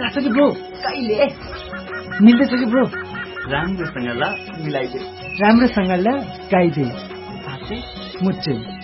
थाहा छ कि ब्रो कहिले मिल्दैछ कि ब्रो राम्रोसँग ल मिलाइदे राम्रोसँग ल गाइदे साँच्चै मुच्चै